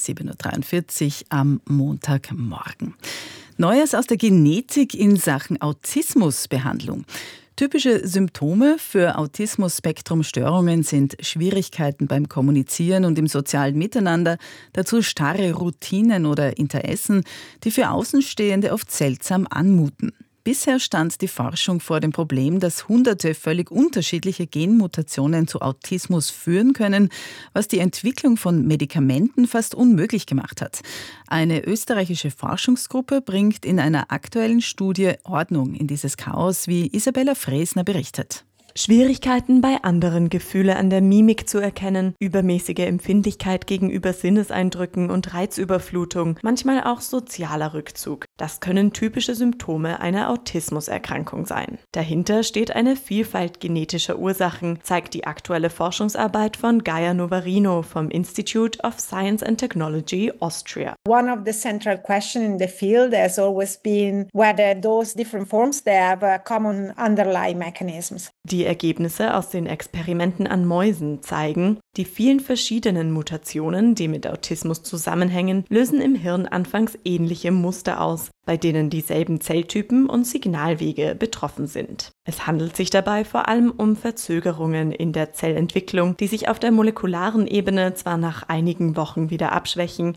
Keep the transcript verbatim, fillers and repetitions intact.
sieben Uhr dreiundvierzig am Montagmorgen. Neues aus der Genetik in Sachen Autismusbehandlung. Typische Symptome für Autismus-Spektrum-Störungen sind Schwierigkeiten beim Kommunizieren und im sozialen Miteinander, dazu starre Routinen oder Interessen, die für Außenstehende oft seltsam anmuten. Bisher stand die Forschung vor dem Problem, dass hunderte völlig unterschiedliche Genmutationen zu Autismus führen können, was die Entwicklung von Medikamenten fast unmöglich gemacht hat. Eine österreichische Forschungsgruppe bringt in einer aktuellen Studie Ordnung in dieses Chaos, wie Isabella Fresner berichtet. Schwierigkeiten bei anderen, Gefühle an der Mimik zu erkennen, übermäßige Empfindlichkeit gegenüber Sinneseindrücken und Reizüberflutung, manchmal auch sozialer Rückzug. Das können typische Symptome einer Autismuserkrankung sein. Dahinter steht eine Vielfalt genetischer Ursachen, zeigt die aktuelle Forschungsarbeit von Gaia Novarino vom Institute of Science and Technology Austria. One of the central questions in the field has always been whether those different forms they have a common underlying mechanisms. Die Ergebnisse aus den Experimenten an Mäusen zeigen, die vielen verschiedenen Mutationen, die mit Autismus zusammenhängen, lösen im Hirn anfangs ähnliche Muster aus, bei denen dieselben Zelltypen und Signalwege betroffen sind. Es handelt sich dabei vor allem um Verzögerungen in der Zellentwicklung, die sich auf der molekularen Ebene zwar nach einigen Wochen wieder abschwächen,